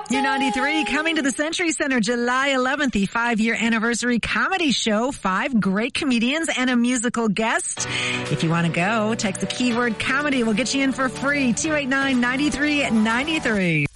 U93 coming to the Century Center July 11th, the 5-year anniversary comedy show. 5 great comedians and a musical guest. If you want to go, text the keyword comedy. We'll get you in for free. 289-9393.